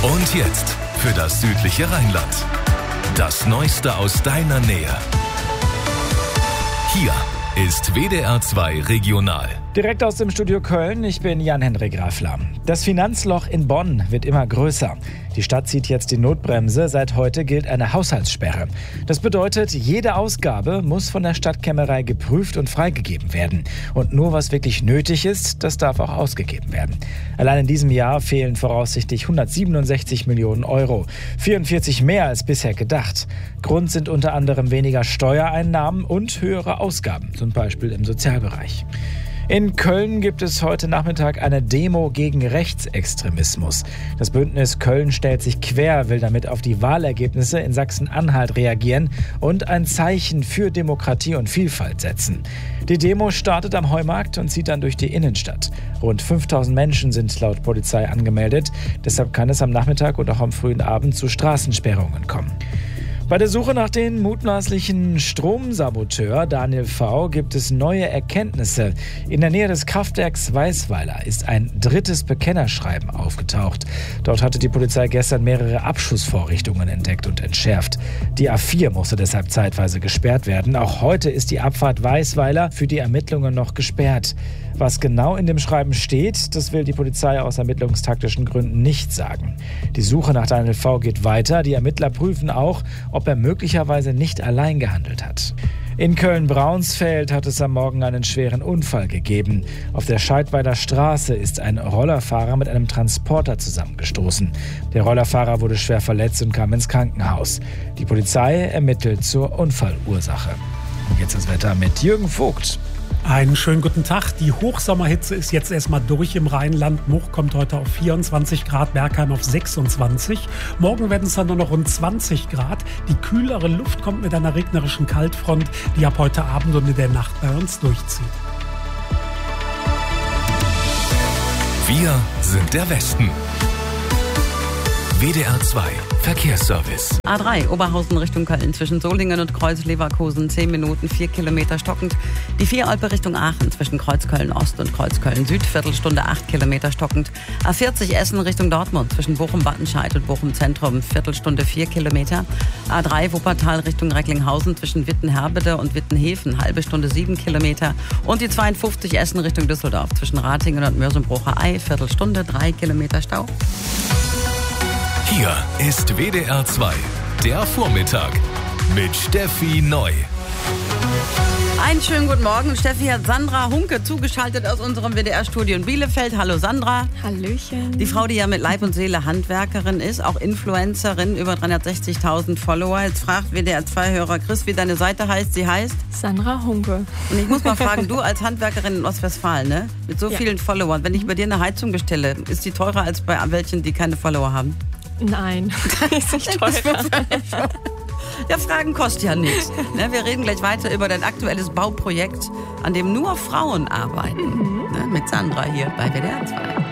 Und jetzt für das südliche Rheinland. Das Neueste aus deiner Nähe. Hier ist WDR 2 Regional. Direkt aus dem Studio Köln, ich bin Jan-Henrik Grafler. Das Finanzloch in Bonn wird immer größer. Die Stadt zieht jetzt die Notbremse. Seit heute gilt eine Haushaltssperre. Das bedeutet, jede Ausgabe muss von der Stadtkämmerei geprüft und freigegeben werden. Und nur was wirklich nötig ist, das darf auch ausgegeben werden. Allein in diesem Jahr fehlen voraussichtlich 167 Millionen Euro. 44 mehr als bisher gedacht. Grund sind unter anderem weniger Steuereinnahmen und höhere Ausgaben, zum Beispiel im Sozialbereich. In Köln gibt es heute Nachmittag eine Demo gegen Rechtsextremismus. Das Bündnis Köln stellt sich quer, will damit auf die Wahlergebnisse in Sachsen-Anhalt reagieren und ein Zeichen für Demokratie und Vielfalt setzen. Die Demo startet am Heumarkt und zieht dann durch die Innenstadt. Rund 5000 Menschen sind laut Polizei angemeldet. Deshalb kann es am Nachmittag und auch am frühen Abend zu Straßensperrungen kommen. Bei der Suche nach dem mutmaßlichen Stromsaboteur Daniel V. gibt es neue Erkenntnisse. In der Nähe des Kraftwerks Weisweiler ist ein drittes Bekennerschreiben aufgetaucht. Dort hatte die Polizei gestern mehrere Abschussvorrichtungen entdeckt und entschärft. Die A4 musste deshalb zeitweise gesperrt werden. Auch heute ist die Abfahrt Weisweiler für die Ermittlungen noch gesperrt. Was genau in dem Schreiben steht, das will die Polizei aus ermittlungstaktischen Gründen nicht sagen. Die Suche nach Daniel V. geht weiter. Die Ermittler prüfen auch, ob er möglicherweise nicht allein gehandelt hat. In Köln-Braunsfeld hat es am Morgen einen schweren Unfall gegeben. Auf der Scheidweiler Straße ist ein Rollerfahrer mit einem Transporter zusammengestoßen. Der Rollerfahrer wurde schwer verletzt und kam ins Krankenhaus. Die Polizei ermittelt zur Unfallursache. Und jetzt das Wetter mit Jürgen Vogt. Einen schönen guten Tag. Die Hochsommerhitze ist jetzt erstmal durch im Rheinland. Much kommt heute auf 24 Grad, Bergheim auf 26. Morgen werden es dann nur noch rund 20 Grad. Die kühlere Luft kommt mit einer regnerischen Kaltfront, die ab heute Abend und in der Nacht bei uns durchzieht. Wir sind der Westen. WDR 2 Verkehrsservice. A3 Oberhausen Richtung Köln zwischen Solingen und Kreuz-Leverkusen 10 Minuten, 4 Kilometer stockend. Die 4 Olpe Richtung Aachen zwischen Kreuzköln-Ost und Kreuzköln-Süd, Viertelstunde 8 Kilometer stockend. A40 Essen Richtung Dortmund zwischen Bochum-Wattenscheid und Bochum-Zentrum, Viertelstunde 4 Kilometer. A3 Wuppertal Richtung Recklinghausen zwischen Wittenherbede und Wittenhefen, halbe Stunde 7 Kilometer. Und die 52 Essen Richtung Düsseldorf zwischen Ratingen und Mörsenbrucher-Ei, Viertelstunde 3 Kilometer Stau. Hier ist WDR 2, der Vormittag mit Steffi Neu. Einen schönen guten Morgen. Steffi hat Sandra Hunke zugeschaltet aus unserem WDR-Studio in Bielefeld. Hallo Sandra. Hallöchen. Die Frau, die ja mit Leib und Seele Handwerkerin ist, auch Influencerin, über 360.000 Follower. Jetzt fragt WDR-2-Hörer Chris, wie deine Seite heißt. Sie heißt? Sandra Hunke. Und ich muss mal fragen, du als Handwerkerin in Ostwestfalen, ne? Mit so vielen Followern, wenn ich bei dir eine Heizung bestelle, ist die teurer als bei welchen, die keine Follower haben? Nein, ist nicht teurer. Ja, Fragen kostet ja nichts. Ne, wir reden gleich weiter über dein aktuelles Bauprojekt, an dem nur Frauen arbeiten. Ne, mit Sandra hier bei WDR 2.